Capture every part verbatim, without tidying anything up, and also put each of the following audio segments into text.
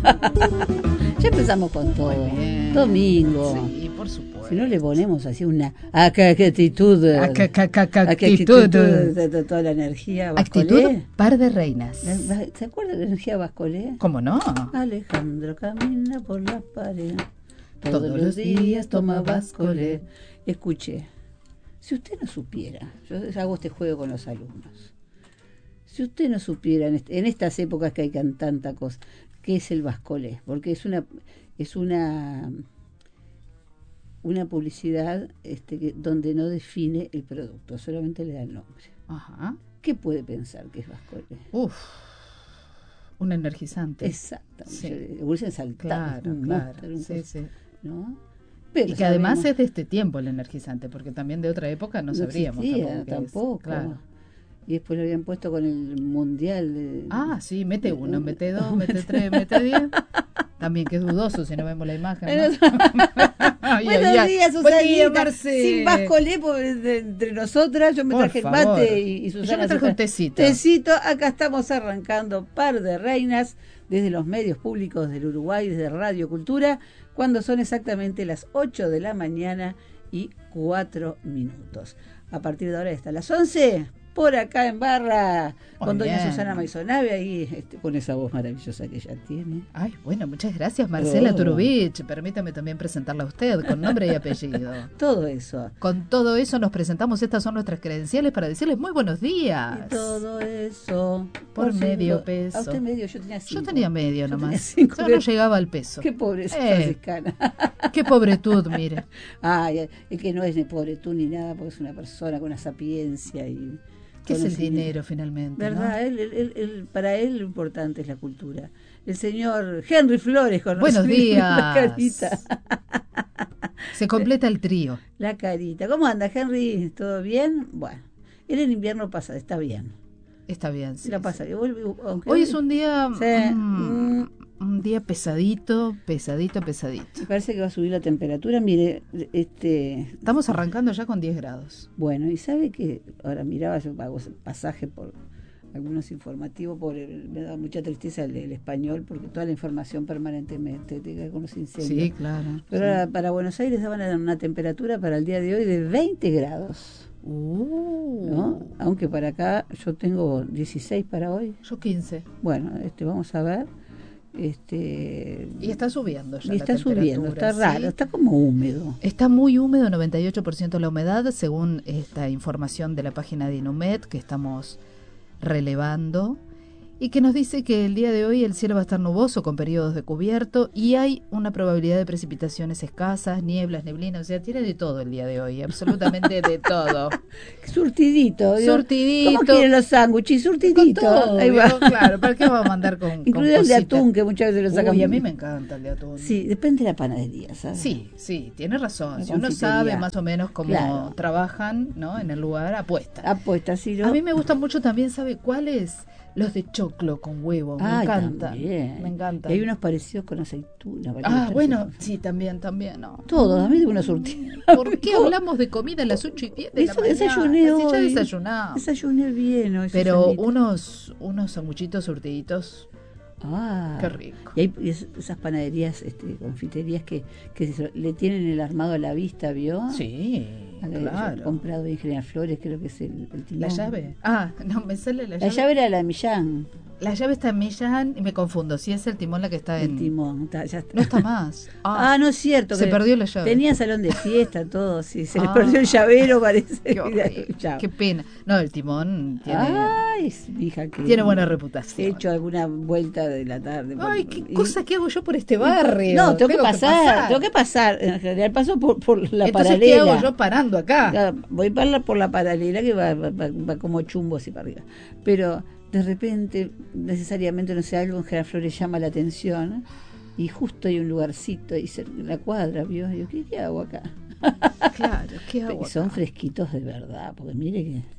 Ya empezamos con todo. Domingo. Sí, por supuesto. Si no le ponemos así una actitud. Actitud. De toda la energía. Actitud par de reinas. ¿Se acuerda de la energía Bascolé? ¿Cómo no? Alejandro camina por la pared. Todos, Todos los días toma Bascolé. Escuche, si usted no supiera, yo hago este juego con los alumnos. Si usted no supiera en, este, en estas épocas que hay tanta cosa, ¿qué es el Bascolé? Porque es una es una una publicidad este, que, donde no define el producto, solamente le da el nombre. Ajá. ¿Qué puede pensar que es Bascolé? Uf, un energizante. Exactamente. Sí. Saltar, claro, un claro. Monster, un sí, cosa, sí. ¿no? Pero y que sabemos, además es de este tiempo el energizante, porque también de otra época no, no sabríamos existía, tampoco. tampoco. Es, claro. Y después lo habían puesto con el mundial. De, ah, sí, mete uno, mete dos, mete tres, mete diez. También que es dudoso si no vemos la imagen. ¿No? ay, Buenos ay, días, Susanita. Sin Bascolé entre nosotras. Yo me Por traje favor. el mate y, y Susana. Yo me traje un tecito. Tecito. Acá estamos arrancando Par de Reinas desde los medios públicos del Uruguay, desde Radio Cultura, cuando son exactamente las ocho de la mañana y cuatro minutos. A partir de ahora hasta las once. Por acá en Barra, Muy con doña bien. Susana Maisonave, ahí este, con esa voz maravillosa que ella tiene. Ay, bueno, muchas gracias, Marcela oh. Turubich. Permítame también presentarla a usted con nombre y apellido. Todo eso. Con todo eso nos presentamos, estas son nuestras credenciales para decirles muy buenos días. Y todo eso. Por, por medio cinco. peso. A usted medio, yo tenía cinco. Yo tenía medio yo nomás. Tenía yo no llegaba al peso. Qué pobreza eh, franciscana. Qué pobretud, mire. Ay, es que no es ni pobretud ni nada, porque es una persona con una sapiencia y... ¿Qué es el dinero finalmente? ¿Verdad? ¿no? Él, él, él, para él lo importante es la cultura. El señor Henry Flores con buenos días. La carita. Se completa el trío. La carita. ¿Cómo anda, Henry? ¿Todo bien? Bueno, él en invierno pasa, está bien. Está bien, sí. La pasa. Sí. Hoy, hoy es un día... Sí. Mm, un día pesadito, pesadito, pesadito. Me parece que va a subir la temperatura. Mire, este... estamos arrancando ya con diez grados. Bueno, y sabe que ahora miraba, yo hago pasaje por algunos informativos, por el, me da mucha tristeza el, el español, porque toda la información permanentemente tiene algunos incendios. Sí, claro. Pero sí. Ahora, para Buenos Aires daban una temperatura para el día de hoy de veinte grados. Uh. ¿No? Aunque para acá yo tengo dieciséis para hoy. Yo quince. Bueno, este vamos a ver. Este, y está subiendo ya y la está subiendo, está ¿sí? raro, está como húmedo. Está muy húmedo, noventa y ocho por ciento la humedad, según esta información de la página de Inumet que estamos relevando, y que nos dice que el día de hoy el cielo va a estar nuboso con periodos de cubierto y hay una probabilidad de precipitaciones escasas, nieblas, neblinas, o sea, tiene de todo el día de hoy, absolutamente de todo. Surtidito. Surtidito. ¿Cómo quieren los sándwiches? Surtidito. Todo, ahí va. Claro, ¿para qué vamos a mandar con incluido el de atún, que muchas veces lo sacan. Uy, a mí me encanta el de atún. Sí, depende de la panadería, ¿sabes? Sí, sí, tiene razón. La si uno sabe más o menos cómo claro. trabajan, ¿no? En el lugar, apuesta. Apuesta, sí. ¿no? A mí me gustan mucho también, ¿sabe cuáles? Los de choclo con huevo, me ah, encanta. También. Me encanta. Hay unos parecidos con aceituna. Ah, bueno, sí, también, también, ¿no? Todos, a mí de una surtida. ¿Por qué hablamos de comida a las ocho y diez de Eso la mañana? desayuné hoy. Sí, ya desayunamos. Desayuné bien hoy. Pero unos, unos sanguchitos surtiditos. Ah, qué rico. Y hay esas panaderías, este, confiterías que, que le tienen el armado a la vista, ¿vio? Sí, claro. Yo he comprado en General Flores, creo que es el, el timón. ¿La llave? Ah, no, me sale la llave. La llave era la de Millán. La llave está en Millán y me confundo. Si es el timón la que está en... El timón, está, ya está. No está más. Ah, ah no es cierto. Se perdió la llave. Tenía salón de fiesta, todo. Sí, se ah, le perdió el llavero, parece. Qué, qué pena. No, el timón tiene... Ay, hija, que tiene buena reputación. He hecho alguna vuelta de la tarde. Ay, por, qué y, cosa que hago yo por este barrio. No, tengo, tengo que, pasar, que pasar. Tengo que pasar. En general paso por, por la Entonces, paralela. ¿qué hago yo parando acá? Ya, voy para la, por la paralela que va, va, va, va como chumbo así para arriba. Pero de repente, necesariamente, no sé, algo en General Flores llama la atención y justo hay un lugarcito ahí en la cuadra, ¿vio? Y yo, ¿qué, qué hago acá? Claro, ¿qué hago Y son acá? fresquitos de verdad, porque mire que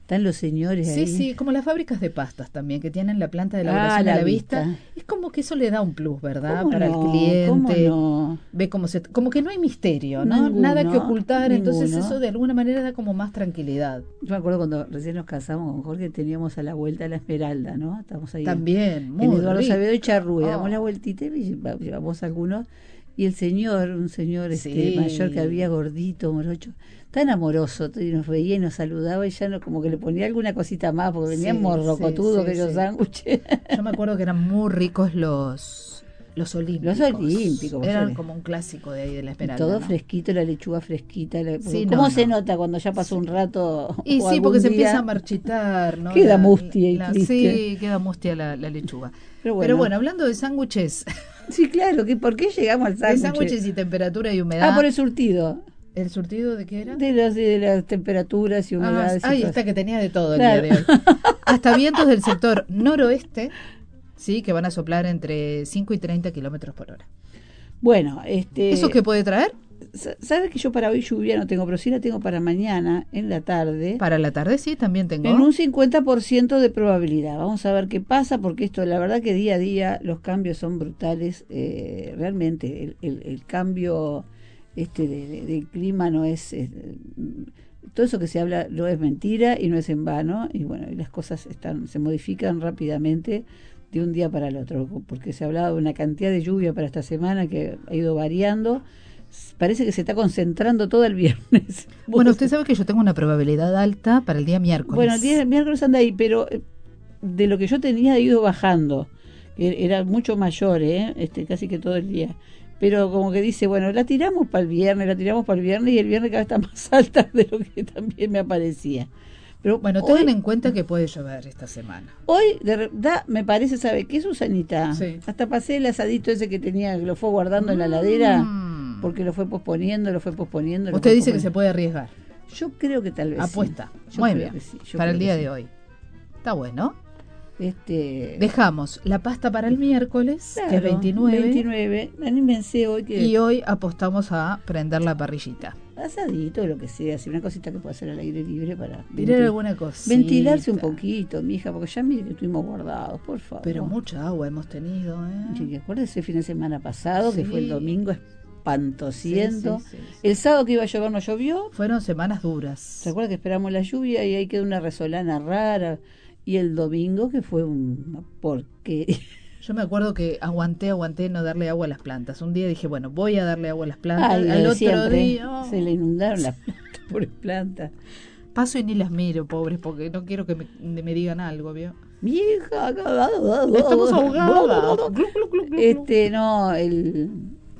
están los señores Sí, ahí. sí, como las fábricas de pastas también, que tienen la planta de elaboración Ah, a la la vista. vista. Es como que eso le da un plus, ¿verdad? ¿Cómo Para no? el cliente. ¿Cómo no? Ve cómo se, como que no hay misterio, ¿no? Ninguno, Nada que ocultar, entonces ninguno. eso de alguna manera da como más tranquilidad. Yo me acuerdo cuando recién nos casamos con Jorge, teníamos a la vuelta a la Esmeralda, ¿no? Estamos ahí. También, muy En Eduardo rico. Saavedra y Charrúa, Oh. damos la vueltita y lleva- llevamos algunos. Y el señor, un señor este, Sí. mayor que había, gordito, morocho, tan amoroso, y nos veía y nos saludaba y ya no, como que le ponía alguna cosita más, porque venían Sí, morrocotudos sí, sí, aquellos sí. sándwiches. Yo me acuerdo que eran muy ricos los los olímpicos. Los olímpicos, Eran vos como un clásico de ahí de la Y Esmeralda. todo ¿no? fresquito, la lechuga fresquita. La, Sí, ¿Cómo no, se no. nota cuando ya pasó un rato? Y o sí, algún porque se día? empieza a marchitar, ¿no? Queda La- mustia y la- triste. Sí, queda mustia la, la lechuga. Pero bueno, Pero bueno, hablando de sándwiches, sí, claro, que ¿por qué llegamos al de sándwich? sándwiches y temperatura y humedad. Ah, por el surtido. ¿El surtido de qué era? De, los, de las temperaturas y Ah, humedades. y ahí cosas. está, que tenía de todo el Claro. día de hoy. Hasta vientos del sector noroeste, sí, que van a soplar entre cinco y treinta kilómetros por hora. Bueno, este. ¿Eso qué puede traer? sa- ¿Sabes que yo para hoy lluvia no tengo, pero sí la tengo para mañana, en la tarde? Para la tarde sí, también tengo. En un cincuenta por ciento de probabilidad. Vamos a ver qué pasa, porque esto, la verdad que día a día los cambios son brutales. Eh, realmente, el, el, el cambio este de, de- del clima no es... eh, todo eso que se habla no es mentira y no es en vano. Y bueno, y las cosas están se modifican rápidamente de un día para el otro, porque se ha hablado de una cantidad de lluvia para esta semana que ha ido variando. Parece que se está concentrando todo el viernes. Bueno, usted sabe que yo tengo una probabilidad alta para el día miércoles. Bueno, el día miércoles anda ahí, pero eh, de lo que yo tenía ha ido bajando. E- Era mucho mayor, ¿eh? Este, casi que todo el día. Pero como que dice, bueno, la tiramos para el viernes, la tiramos para el viernes y el viernes cada vez está más alta de lo que también me aparecía. Pero Bueno, hoy, tengan en cuenta que puede llover esta semana. hoy de verdad me parece, ¿sabe qué, Susanita? Sí. Hasta pasé el asadito ese que tenía, que lo fue guardando en la heladera, Mm. porque lo fue posponiendo, lo fue posponiendo. lo Usted fue dice que se posponiendo. puede arriesgar. Yo creo que tal vez sí. Apuesta. Yo Muy creo bien. que sí, yo Para creo el que día sí. de hoy. Está bueno. Este, Dejamos la pasta para el miércoles, que es claro, veintinueve, veintinueve. Anímense hoy que y hoy apostamos a prender la parrillita. asadito, lo que sea, así una cosita que pueda hacer al aire libre para Tirar ventil- alguna cosa. ventilarse un poquito, mija, porque ya mire que estuvimos guardados, por favor. Pero mucha agua hemos tenido, ¿eh? Y acuérdese el fin de semana pasado, que Sí. fue el domingo espantosiento. Sí, sí, sí, sí. El sábado que iba a llover no llovió. Fueron semanas duras. ¿Se acuerda que esperamos la lluvia y ahí quedó una resolana rara? Y el domingo que fue una porquería. Yo me acuerdo que aguanté, aguanté no darle agua a las plantas. Un día dije, bueno, voy a darle agua a las plantas. Ay, lo Al de otro siempre. día, oh, Se le inundaron las plantas, pobres plantas. paso y ni las miro, pobres, porque no quiero que me, me digan algo, ¿vio? Vieja, Estamos ahogadas. Glu, glu, glu, glu, glu. Este, no, el...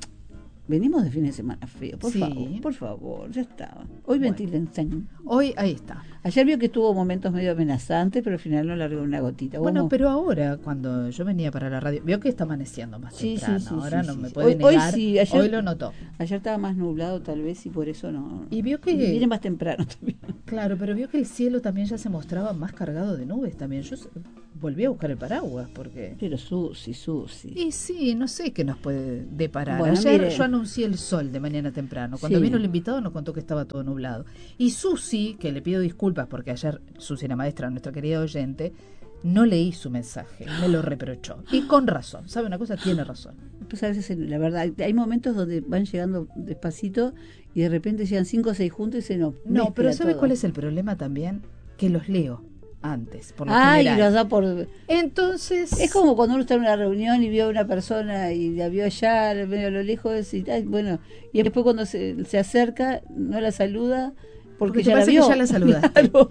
Venimos de fin de semana feo, por Sí. favor, por favor, ya estaba. Hoy Bueno. ventilense. Hoy, ahí está. Ayer vio que tuvo momentos medio amenazantes, pero al final no largó una gotita. Bueno, ¿Cómo? pero ahora, cuando yo venía para la radio, vio que está amaneciendo más Sí, sí, temprano. sí, ahora sí, no sí, me sí. puede Hoy- hoy negar. sí, ayer- Hoy lo notó. Ayer estaba más nublado tal vez y por eso no... Y vio que... Viene más temprano también. Claro, pero vio que el cielo también ya se mostraba más cargado de nubes también. Yo s- volví a buscar el paraguas porque... Pero Susi, Susi. Y sí, no sé qué nos puede deparar. Bueno, Ayer mire. yo anuncié el sol de mañana temprano. Cuando Sí. vino el invitado nos contó que estaba todo nublado. Y Susi, que le pido disculpas porque ayer Susi, la maestra, nuestra querida oyente, no leí su mensaje. Me lo reprochó. Y con razón. ¿Sabe una cosa? Tiene razón. Pues a veces, la verdad, hay momentos donde van llegando despacito y de repente llegan cinco o seis juntos y se nos No, mezcla pero ¿sabe todo. cuál es el problema también? Que los leo antes, por lo Ay, general. los da por... Entonces... Es como cuando uno está en una reunión y vio a una persona y la vio allá, medio a lo lejos, y ay, bueno, y después cuando se, se acerca, no la saluda porque, Porque te ya la parece que vio. ya la saludaste. Claro.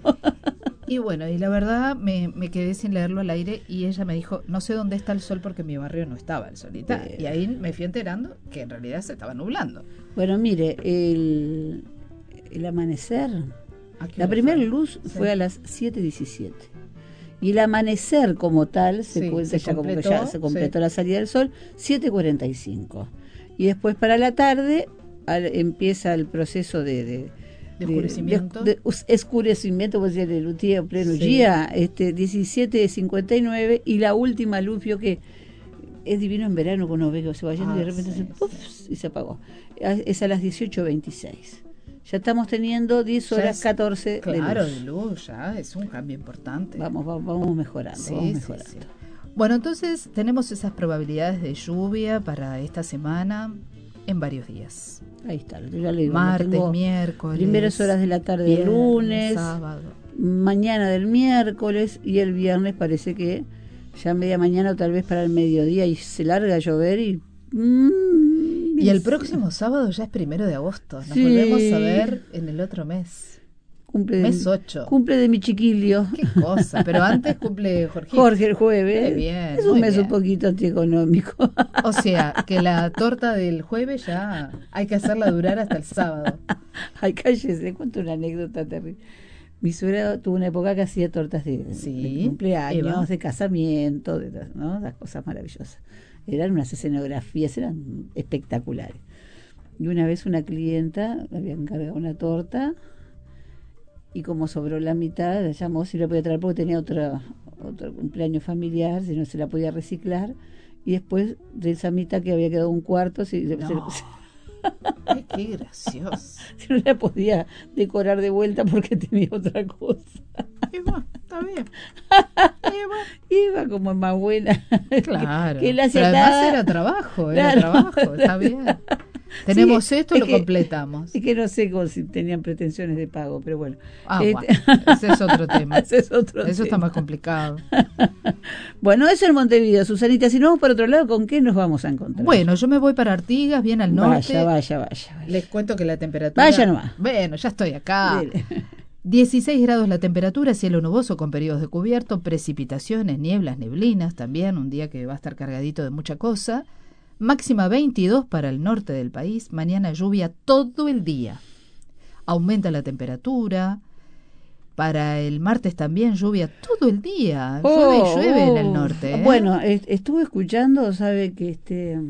Y bueno, y la verdad me, me quedé sin leerlo al aire y ella me dijo, no sé dónde está el sol porque en mi barrio no estaba el sol y tal. Pero- Y ahí me fui enterando que en realidad se estaba nublando. Bueno, mire, el, el amanecer, ¿A qué la hora primera fue? luz Sí. fue a las siete diecisiete. Y el amanecer como tal, se Sí, cuenta se ya como que completó, ya se completó sí. la salida del sol, siete cuarenta y cinco. Y después para la tarde al- empieza el proceso de... de De oscurecimiento. de- de us- escurecimiento, pues decir, el día pleno Sí. día, este, diecisiete cincuenta y nueve, y la última luz vio que es divino en verano cuando uno ve que se va yendo y de Ah, repente sí, se, puff, y se apagó. A- Es a las dieciocho veintiséis. ya estamos teniendo diez horas, es, catorce claro, de luz. de luz, ya es un cambio importante. Vamos, vamos, vamos mejorando, sí, vamos sí, mejorando. Sí. Bueno, entonces tenemos esas probabilidades de lluvia para esta semana en varios días. Ahí está, ya le digo, martes, miércoles, primeras horas de la tarde del lunes, sábado, mañana del miércoles y el viernes parece que ya media mañana o tal vez para el mediodía y se larga a llover y... Mmm, y el próximo sábado ya es primero de agosto, nos sí. volvemos a ver en el otro mes. Cumple mes de, ocho. Cumple de mi chiquilio. Qué cosa, pero antes cumple Jorge. Jorge el jueves. Muy bien, es un mes bien. un poquito antieconómico. O sea, que la torta del jueves ya hay que hacerla durar hasta el sábado. Ay, cállese, cuento una anécdota terrible. Mi suegra tuvo una época que hacía tortas de, sí, de cumpleaños, Eva. de casamiento, de, ¿no? Las cosas maravillosas. Eran unas escenografías, eran espectaculares. Y una vez una clienta le había encargado una torta y como sobró la mitad, la llamó si la podía traer porque tenía otra, otro cumpleaños familiar, si no se la podía reciclar. Y después de esa mitad que había quedado un cuarto, si, no. se, Ay, qué gracioso. si no la podía decorar de vuelta porque tenía otra cosa. Eva, está bien. Eva, Eva como es más buena. Claro. Que, que él hacía Pero además nada. era trabajo, era Claro. trabajo, está bien. Tenemos sí, esto, es lo que, completamos. Es que no sé cómo si tenían pretensiones de pago, pero bueno. Ah, este, bueno, ese es otro tema. Ese es otro eso tema. está más complicado. Bueno, eso en Montevideo, Susanita. Si no vamos para otro lado, ¿con qué nos vamos a encontrar? Bueno, yo me voy para Artigas, bien al norte. Vaya, vaya, vaya. vaya. Les cuento que la temperatura... Vaya nomás. Bueno, ya estoy acá. Dele. dieciséis grados la temperatura, cielo nuboso con periodos de cubierto, precipitaciones, nieblas, neblinas también, un día que va a estar cargadito de mucha cosa. Máxima veintidós para el norte del país, mañana lluvia todo el día. Aumenta la temperatura. Para el martes también lluvia todo el día. Oh, llueve y llueve oh. en el norte. ¿eh? Bueno, est estuve escuchando, sabe que este...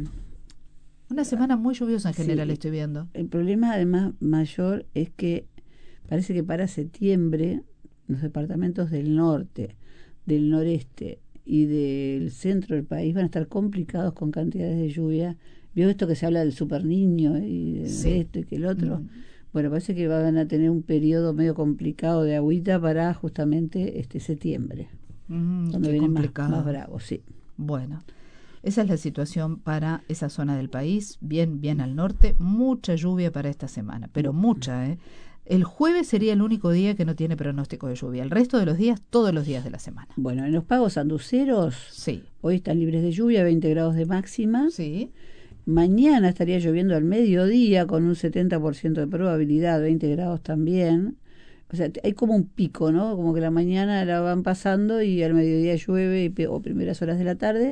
Una semana muy lluviosa en general sí, estoy viendo. El problema además mayor es que parece que para septiembre los departamentos del norte, del noreste y del centro del país van a estar complicados con cantidades de lluvia. ¿Vio esto que se habla del super niño y de sí. esto y que el otro? Mm. Bueno, parece que van a tener un periodo medio complicado de agüita para justamente este septiembre, Mm, cuando qué viene más, complicado. más bravo, sí. Bueno, esa es la situación para esa zona del país, bien, bien al norte, mucha lluvia para esta semana, pero mucha, ¿eh? El jueves sería el único día que no tiene pronóstico de lluvia. El resto de los días, todos los días de la semana. Bueno, en los pagos sanduceros, sí. hoy están libres de lluvia, veinte grados de máxima. Sí. Mañana estaría lloviendo al mediodía con un setenta por ciento de probabilidad, veinte grados también. O sea, hay como un pico, ¿no? Como que la mañana la van pasando y al mediodía llueve y, o primeras horas de la tarde.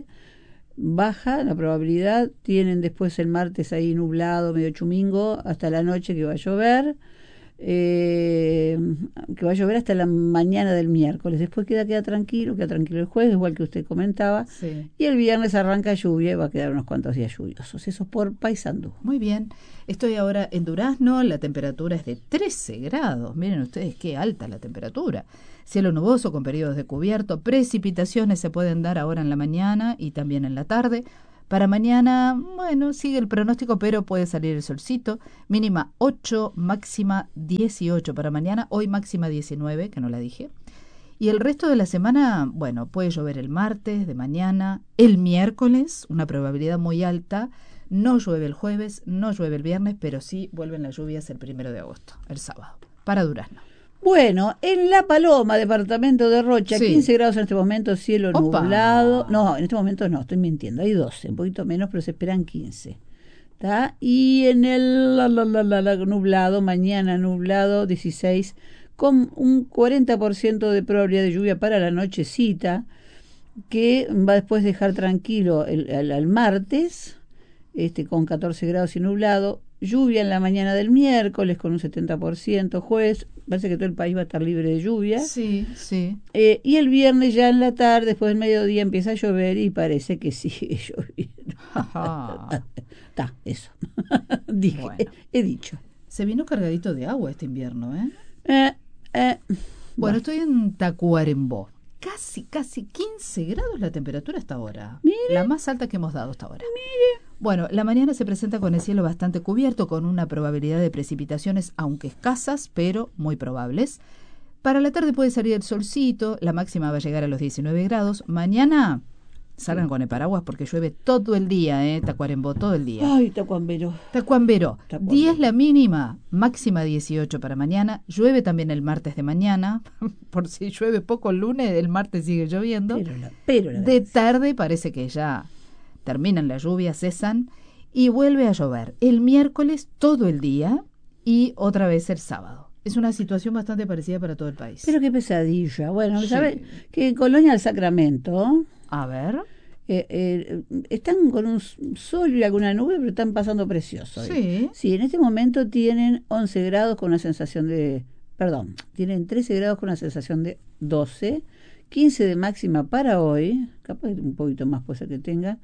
Baja la probabilidad, tienen después el martes ahí nublado, medio chumingo, hasta la noche que va a llover. Eh, que va a llover hasta la mañana del miércoles, después queda queda tranquilo, queda tranquilo el jueves, igual que usted comentaba, sí. Y el viernes arranca lluvia y va a quedar unos cuantos días lluviosos, eso por Paysandú. Muy bien, estoy ahora en Durazno, la temperatura es de trece grados, miren ustedes qué alta la temperatura, cielo nuboso con periodos de cubierto, precipitaciones se pueden dar ahora en la mañana y también en la tarde. Para mañana, bueno, sigue el pronóstico, pero puede salir el solcito. Mínima ocho, máxima dieciocho para mañana. Hoy máxima diecinueve, que no la dije. Y el resto de la semana, bueno, puede llover el martes, de mañana, el miércoles, una probabilidad muy alta. No llueve el jueves, no llueve el viernes, pero sí vuelven las lluvias el primero de agosto, el sábado, para Durazno. Bueno, en La Paloma, departamento de Rocha, sí. quince grados en este momento, cielo Opa. nublado. No, en este momento no, estoy mintiendo, hay doce, un poquito menos, pero se esperan quince. ¿Tá? Y en el la, la, la, la, la, nublado, mañana nublado, dieciséis, con un cuarenta por ciento de probabilidad de lluvia para la nochecita, que va a después dejar tranquilo el, el, el martes, este, con catorce grados y nublado. Lluvia en la mañana del miércoles con un setenta por ciento, jueves, parece que todo el país va a estar libre de lluvia. Sí, sí. Eh, y el viernes ya en la tarde, después del mediodía, empieza a llover y parece que sigue lloviendo. Está, eso. Dije, bueno. he, he dicho. Se vino cargadito de agua este invierno, ¿eh? Eh, eh. Bueno, Bueno, estoy en Tacuarembó. Casi, casi quince grados la temperatura hasta ahora. Mire. La más alta que hemos dado hasta ahora. Mire. Bueno, la mañana se presenta con el cielo bastante cubierto, con una probabilidad de precipitaciones, aunque escasas, pero muy probables. Para la tarde puede salir el solcito, la máxima va a llegar a los diecinueve grados. Mañana salgan con el paraguas porque llueve todo el día, ¿eh? Tacuarembó, todo el día. Ay, Tacuambero. Tacuambero. Tacuambero. diez la mínima, máxima dieciocho para mañana. Llueve también el martes de mañana. Por si llueve poco el lunes, el martes sigue lloviendo. Pero la, pero la de tarde parece que ya terminan las lluvias, cesan y vuelve a llover. El miércoles todo el día y otra vez el sábado. Es una situación bastante parecida para todo el país. Pero qué pesadilla. Bueno, Sí. ¿sabes? Que en Colonia del Sacramento A ver. eh, eh, están con un sol y alguna nube, pero están pasando precioso. Sí. Sí, en este momento tienen once grados con una sensación de... Perdón, tienen trece grados con una sensación de doce, quince de máxima para hoy, capaz un poquito más puede ser que tenga,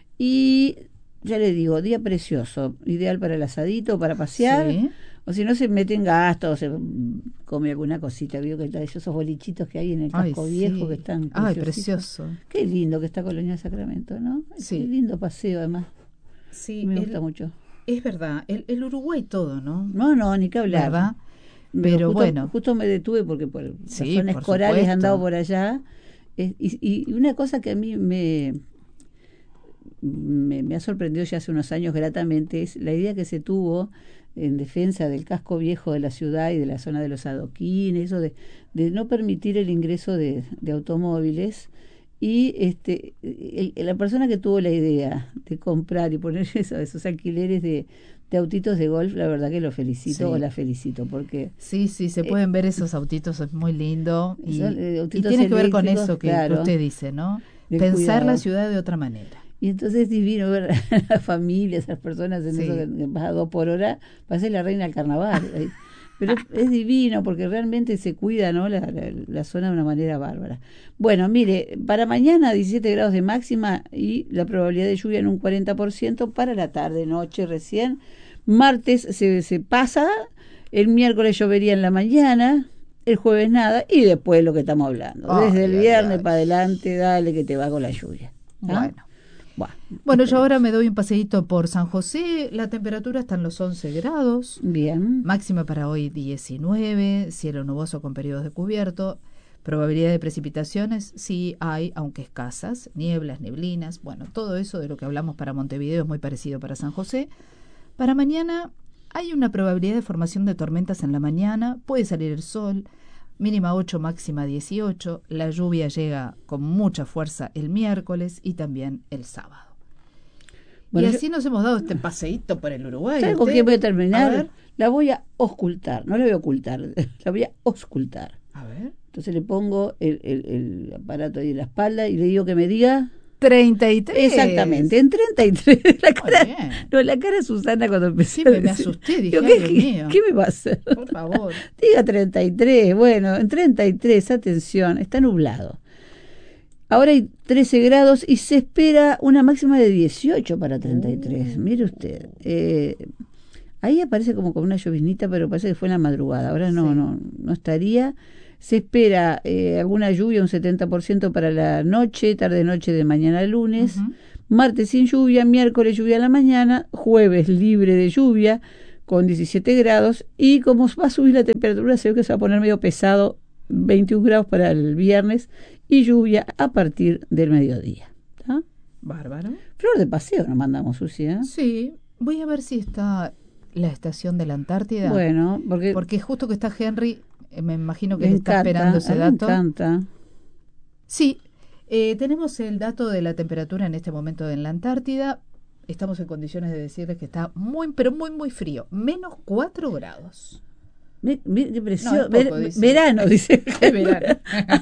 y ya le digo, día precioso, ideal para el asadito, para pasear, Sí. o si no se meten gastos, se come alguna cosita, vio que está esos bolichitos que hay en el casco Ay, viejo sí. que están Ay, preciositos. precioso. Qué lindo que está Colonia del Sacramento, ¿no? Sí. Qué lindo paseo además, Sí, me el- gusta mucho. es verdad. El, el Uruguay todo, ¿no? No, no, ni que hablar. ¿Verdad? Pero Pero justo, bueno. justo me detuve porque por Sí, razones por corales he supuesto. andado por allá. Eh, y, y una cosa que a mí me, me, me ha sorprendido ya hace unos años gratamente es la idea que se tuvo en defensa del casco viejo de la ciudad y de la zona de los adoquines, eso de, de no permitir el ingreso de, de automóviles. Y este el- la persona que tuvo la idea de comprar y poner eso, esos alquileres de, de autitos de golf, la verdad que lo felicito Sí. o la felicito, porque Sí, sí, se pueden ver esos autitos, es muy lindo. Y, Son, eh, y autitos tiene que ver con eléctricos, eso que, claro. que usted dice, ¿no? Del Pensar cuidado. la ciudad de otra manera. Y entonces es divino ver a las familias, a las personas en Sí. eso que que vas a dos por hora, va a ser la reina del carnaval. ahí. Pero es divino porque realmente se cuida, ¿no? la, la, la zona de una manera bárbara. Bueno, mire, para mañana diecisiete grados de máxima y la probabilidad de lluvia en un cuarenta por ciento para la tarde, noche recién. Martes se, se pasa, el miércoles llovería en la mañana, el jueves nada y después lo que estamos hablando. Ay, Desde el ay, viernes ay. para adelante, dale que te va con la lluvia. ¿Ah? Bueno. Bueno, Bueno, yo ahora me doy un paseíto por San José. La temperatura está en los once grados. bien. Máxima para hoy diecinueve. Cielo nuboso con periodos de cubierto. Probabilidad de precipitaciones, sí hay, aunque escasas. Nieblas, neblinas. Bueno, todo eso de lo que hablamos para Montevideo es muy parecido para San José. Para mañana hay una probabilidad de formación de tormentas en la mañana. Puede salir el sol. Mínima ocho, máxima dieciocho. La lluvia llega con mucha fuerza el miércoles y también el sábado. Bueno, y yo- así nos hemos dado este paseíto por el Uruguay. ¿Sabes con ¿Usted? qué voy a A terminar? ver. La voy a oscultar, no la voy a ocultar, la voy a oscultar. A ver. Entonces le pongo el, el, el aparato ahí en la espalda y le digo que me diga treinta y tres. exactamente, en treinta y tres. La cara, bien. no, la cara de Susana cuando empecé. Sí, a me- me decir- asusté, dije, digo, ay, ¿qué, Dios qué- mío. qué me va a hacer? Por favor. Diga treinta y tres, bueno, en treinta y tres, atención, está nublado. Ahora hay trece grados y se espera una máxima de dieciocho para treinta y tres. Mire usted. Eh, ahí aparece como con una lloviznita, pero parece que fue en la madrugada. Ahora no, Sí. no, no estaría. Se espera eh, alguna lluvia, un setenta por ciento para la noche, tarde-noche de mañana al lunes. Ujú. Martes sin lluvia, miércoles lluvia a la mañana, jueves libre de lluvia con diecisiete grados y como va a subir la temperatura se ve que se va a poner medio pesado, veintiún grados para el viernes y lluvia a partir del mediodía. ¿Tá? Bárbaro. Flor de paseo nos mandamos, Susi, ¿eh? Sí, voy a ver si está la estación de la Antártida. Bueno, porque, Porque justo que está Henry, eh, me imagino que me le está encanta, esperando a ese mí dato. me encanta. Sí, eh, tenemos el dato de la temperatura en este momento en la Antártida. Estamos en condiciones de decirles que está muy, pero muy, muy frío. Menos cuatro grados. Ve- ve- qué precioso. No, es poco, Ver- dice. verano, dice. Qué verano.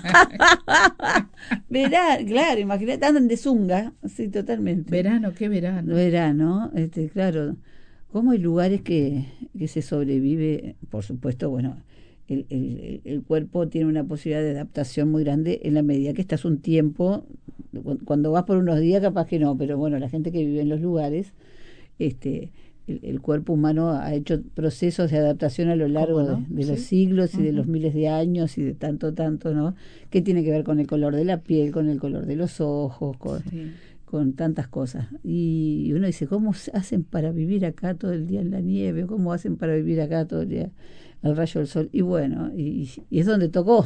Verano, claro, imagínate, andan de zunga, sí, totalmente. Verano, qué verano. Verano, este, claro, cómo hay lugares que, que se sobrevive, por supuesto, bueno, el, el, el cuerpo tiene una posibilidad de adaptación muy grande en la medida que estás un tiempo, cu- cuando vas por unos días capaz que no, pero bueno, la gente que vive en los lugares, este, el, el cuerpo humano ha hecho procesos de adaptación a lo largo ¿Cómo no? de, de los Sí. siglos y de Ujú. los miles de años y de tanto, tanto, ¿no? Que tiene que ver con el color de la piel, con el color de los ojos, con, Sí. con tantas cosas. Y uno dice, ¿cómo hacen para vivir acá todo el día en la nieve? ¿Cómo hacen para vivir acá todo el día al rayo del sol? Y bueno, y, y es donde tocó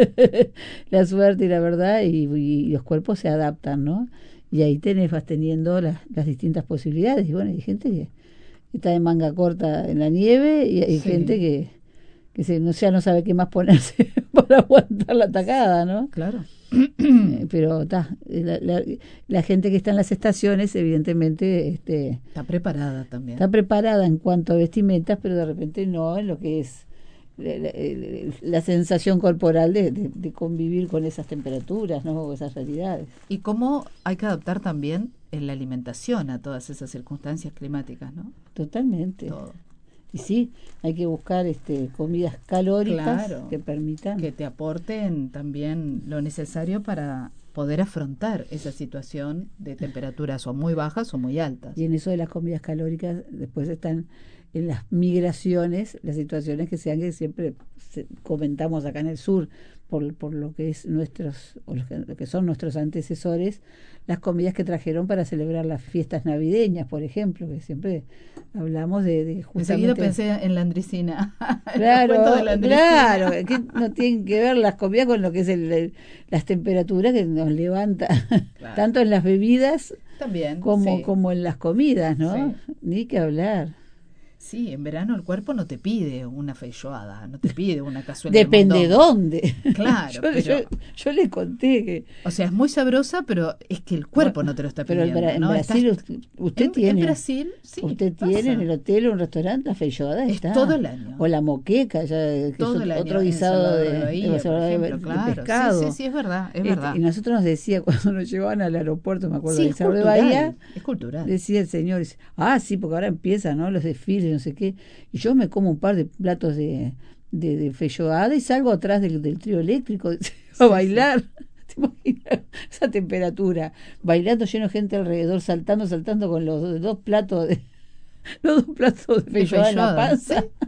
la suerte y la verdad, y, y los cuerpos se adaptan, ¿no? Y ahí tenés, vas teniendo las, las distintas posibilidades. Y bueno, hay gente que está de manga corta en la nieve y hay sí. gente que, que se, no, ya no sabe qué más ponerse para aguantar la tacada, ¿no? Claro. Eh, pero está la, la, la gente que está en las estaciones evidentemente este, está preparada también. Está preparada en cuanto a vestimentas, pero de repente no en lo que es la, la, la sensación corporal de, de, de convivir con esas temperaturas, ¿no? O esas realidades. Y cómo hay que adaptar también en la alimentación a todas esas circunstancias climáticas, ¿no? Totalmente. Todo. Y sí, hay que buscar este, comidas calóricas claro, que permitan... que te aporten también lo necesario para poder afrontar esa situación de temperaturas o muy bajas o muy altas. Y en eso de las comidas calóricas, después están en las migraciones, las situaciones que sean que siempre comentamos acá en el sur, por, por lo que es nuestros, o lo que, lo que son nuestros antecesores, las comidas que trajeron para celebrar las fiestas navideñas, por ejemplo, que siempre hablamos de, de justamente... Enseguida pensé en la Andricina. Claro, de la Andricina. claro, que no tienen que ver las comidas con lo que es el, el, las temperaturas que nos levanta, claro. tanto en las bebidas también, como, sí. como en las comidas, ¿no? Sí. Ni que hablar. Sí, en verano el cuerpo no te pide una feijoada, no te pide una cazuela Depende de de dónde. Claro, yo, pero, yo, yo le conté que... O sea, es muy sabrosa, pero es que el cuerpo bueno, no te lo está pidiendo. Pero en ¿no? Brasil Estás, usted, usted en, tiene... En Brasil, sí, Usted pasa. tiene en el hotel o un restaurante la feijoada es está. todo el año. O la moqueca, ya, que todo es el año. otro guisado de, de, bahía, de, por ejemplo, de, claro. de pescado. Sí, sí, sí, es verdad, es este, verdad. Y nosotros nos decía, cuando nos llevaban al aeropuerto, me acuerdo, sí, de es Isabel de cultural, Bahía, es cultural. decía el señor, dice, ah, sí, porque ahora empiezan, ¿no? Los desfiles, no sé qué. Y yo me como un par de platos de, de, de feijoada y salgo atrás del, del trío eléctrico sí, a bailar. Sí. ¿Te imaginas? Esa temperatura, bailando lleno de gente alrededor, saltando, saltando con los dos platos de los dos platos de feijoada en la panza. ¿Sí?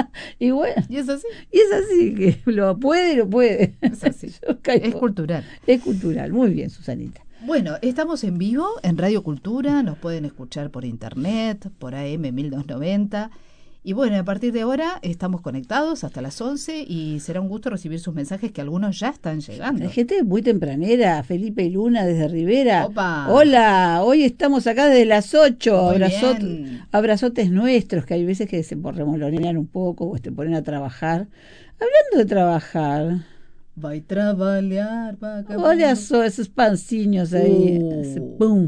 Y bueno, y es así. Y es así, que lo puede, lo puede. Es así. Es cultural. Es cultural. Muy bien, Susanita. Bueno, estamos en vivo en Radio Cultura, nos pueden escuchar por internet, por A M mil doscientos noventa. Y bueno, a partir de ahora estamos conectados hasta las once y será un gusto recibir sus mensajes, que algunos ya están llegando. Hay gente muy tempranera, Felipe Luna desde Rivera. Opa. Hola, hoy estamos acá desde las ocho. Muy Abrazot, bien. Abrazotes nuestros, que hay veces que se remolonean un poco o se ponen a trabajar. Hablando de trabajar... Va a trabajar, va a Hola, so, esos panciños ahí. Uh. Ese pum.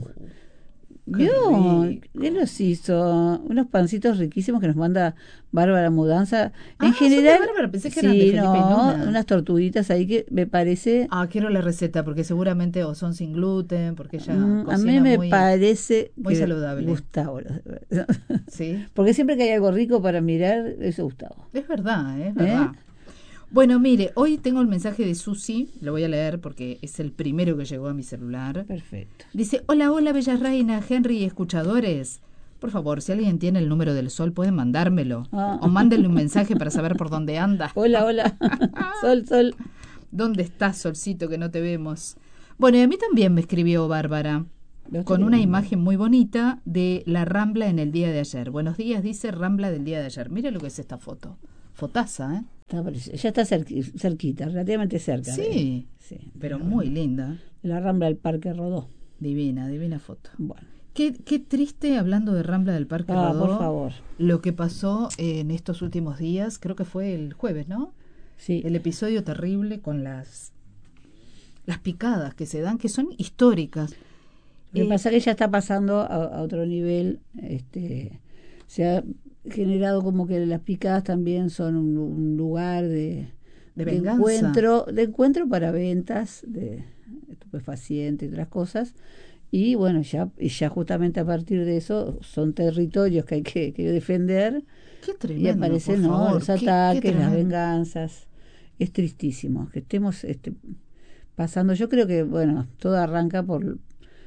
Vio, ¿qué los hizo? Unos pancitos riquísimos que nos manda Bárbara Mudanza. En ah, general, Bárbara, pensé que sí, eran de Felipe no, Luna. Unas tortuguitas ahí que me parece. Ah, quiero la receta porque seguramente o son sin gluten, porque ella mm, cocina a mí me muy, parece muy que saludable. Gustavo. Sí. Porque siempre que hay algo rico para mirar, eso Gustavo. Es verdad, es verdad. ¿Eh? Bueno, mire, hoy tengo el mensaje de Susi, lo voy a leer porque es el primero que llegó a mi celular. Perfecto. Dice, hola, hola, bella reina, Henry y escuchadores. Por favor, si alguien tiene el número del sol, pueden mandármelo. Ah. O mándenle un mensaje para saber por dónde anda. Hola, hola. Sol, sol. ¿Dónde estás, solcito, que no te vemos? Bueno, y a mí también me escribió Bárbara, con una imagen muy bonita de la Rambla en el día de ayer. Buenos días, dice Rambla del día de ayer. Mire lo que es esta foto. Fotaza, ¿eh? Está, ya está cerqui, cerquita, relativamente cerca. Sí, sí pero muy linda. La Rambla del Parque Rodó. Divina, divina foto. Bueno. Qué, qué triste, hablando de Rambla del Parque ah, Rodó, por favor. Lo que pasó en estos últimos días, creo que fue el jueves, ¿no? Sí. El episodio terrible con las, las picadas que se dan, que son históricas. Lo que eh, pasa es que ya está pasando a, a otro nivel, este, se ha generado como que las picadas también son un, un lugar de, de, de encuentro, de encuentro para ventas de estupefacientes y otras cosas. Y bueno, ya, ya justamente a partir de eso son territorios que hay que, que defender. Qué tremendo, y aparecen por ¿no? favor. los Qué, ataques, qué las venganzas. Es tristísimo que estemos este, pasando. Yo creo que, bueno, todo arranca por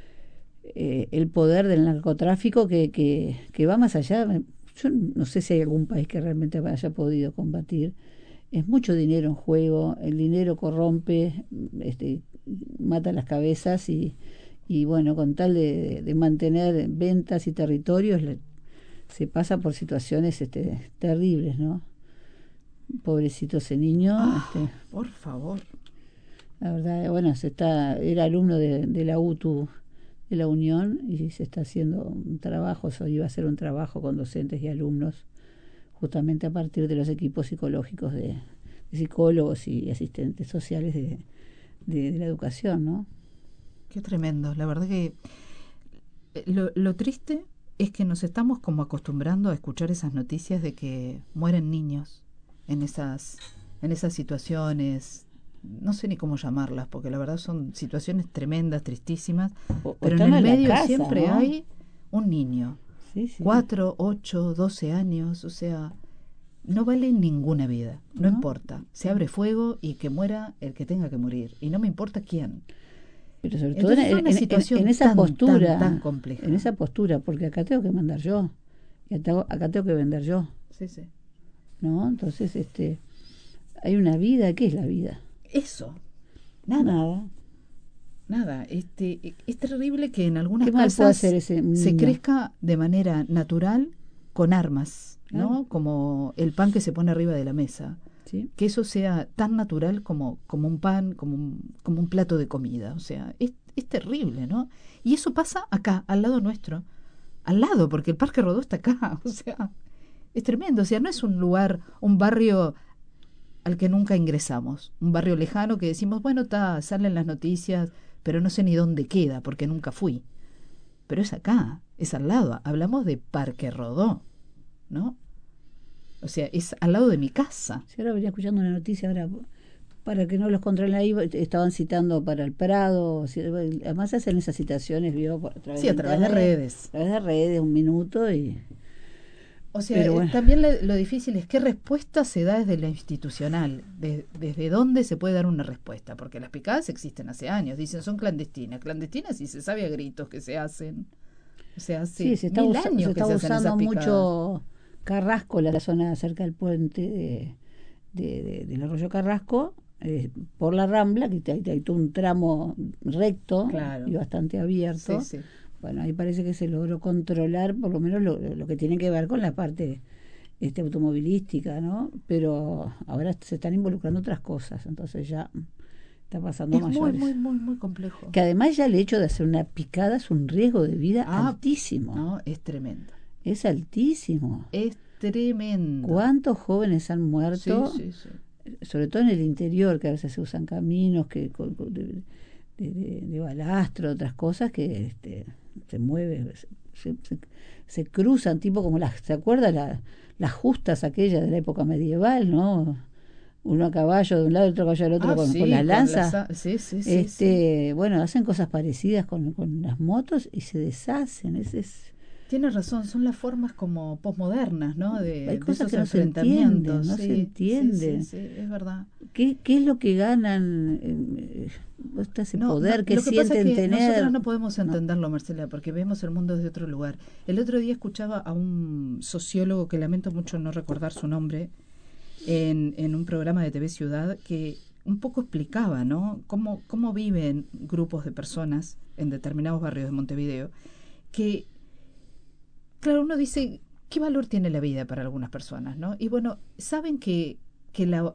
eh, el poder del narcotráfico que, que, que va más allá. Yo no sé si hay algún país que realmente haya podido combatir. Es mucho dinero en juego, el dinero corrompe, este, mata las cabezas y, y bueno, con tal de, de mantener ventas y territorios, le, se pasa por situaciones este, terribles, ¿no? Pobrecito ese niño. Ah, este, por favor. La verdad, bueno, se está, era alumno de, de la U T U, de la Unión, y se está haciendo un trabajo, eso iba a ser un trabajo con docentes y alumnos, justamente a partir de los equipos psicológicos de, de psicólogos y asistentes sociales de, de, de la educación, ¿no? Qué tremendo. La verdad que lo, lo triste es que nos estamos como acostumbrando a escuchar esas noticias de que mueren niños en esas, en esas situaciones. No sé ni cómo llamarlas, porque la verdad son situaciones tremendas, tristísimas, O, pero o en el medio casa, siempre ¿no? hay un niño, sí, sí. cuatro, ocho, doce años, o sea, no vale ninguna vida, no, ¿No? importa, se abre fuego y que muera el que tenga que morir, y no me importa quién. Pero sobre todo Entonces en, es una en- situación en esa tan, postura, tan, tan compleja. en esa postura, porque acá tengo que mandar yo, y acá, acá tengo que vender yo, Sí, sí. ¿no? Entonces, este, hay una vida, ¿qué es la vida? Eso, nada. Nada. Nada, este, es terrible que en algunas ¿Qué mal casas puede hacer ese se niño? crezca de manera natural con armas, ¿no? Claro. Como el pan que se pone arriba de la mesa. ¿Sí? Que eso sea tan natural como, como un pan, como un, como un plato de comida. O sea, es, es terrible, ¿no? Y eso pasa acá, al lado nuestro. Al lado, porque el Parque Rodó está acá. O sea, es tremendo. O sea, no es un lugar, un barrio al que nunca ingresamos. Un barrio lejano que decimos, bueno, está, salen las noticias, pero no sé ni dónde queda, porque nunca fui. Pero es acá, es al lado. Hablamos de Parque Rodó, ¿no? O sea, es al lado de mi casa. Si ahora venía escuchando una noticia, ahora para que no los controlen ahí, estaban citando para el Prado. si- Además hacen esas citaciones, vio, por- a través Sí, a través de internet, redes. A través de redes, un minuto y... O sea, Pero eh, bueno. también le- lo difícil es qué respuesta se da desde lo institucional, de- desde dónde se puede dar una respuesta, porque las picadas existen hace años, dicen son clandestinas, clandestinas y se sabe a gritos que se hacen, o sea, hace Sí, se está, mil usa- años se que está se hacen usando esas picadas. mucho Carrasco, la zona cerca del puente de, de- de- del arroyo Carrasco, eh, por la Rambla, que hay, hay todo un tramo recto Claro. y bastante abierto. Sí, sí. Bueno, ahí parece que se logró controlar por lo menos lo, lo que tiene que ver con la parte este, automovilística, ¿no? Pero ahora se están involucrando otras cosas, entonces ya está pasando Es a muy, mayores. muy, muy, muy complejo. Que además ya el hecho de hacer una picada es un riesgo de vida Ah, altísimo. No, es tremendo. Es altísimo. Es tremendo. ¿Cuántos jóvenes han muerto? Sí, sí, sí. Sobre todo en el interior, que a veces se usan caminos que con- con- de, de, de- de balastro, otras cosas que este, se mueven, se, se- se cruzan, tipo como las, ¿se acuerda la, las justas aquellas de la época medieval, ¿no? Uno a caballo de un lado y otro a caballo del otro Ah, con, sí, con las con lanzas. las a- sí, sí, sí, este, bueno, hacen cosas parecidas con, con las motos y se deshacen. Ese es, Tienes razón, son las formas como posmodernas, ¿no? De, Hay de cosas esos que no se enfrentamientos. entienden, no sí, se entienden. Sí, sí, sí, es verdad. ¿Qué, ¿Qué es lo que ganan? Eh, está ese No, poder no, que lo que pasa sienten es que tener. nosotros no podemos No. entenderlo, Marcela, porque vemos el mundo desde otro lugar. El otro día escuchaba a un sociólogo, que lamento mucho no recordar su nombre, en, en un programa de T V Ciudad, que un poco explicaba, ¿no? Cómo, cómo viven grupos de personas en determinados barrios de Montevideo, que, claro, uno dice, ¿qué valor tiene la vida para algunas personas, no? Y bueno, saben que, que la